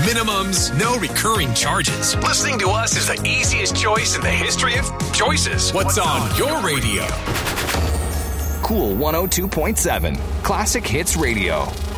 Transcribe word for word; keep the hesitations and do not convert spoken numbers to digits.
minimums, no recurring charges. Listening to us is the easiest choice in the history of choices. What's on your radio? Cool one oh two point seven. Classic Hits Radio.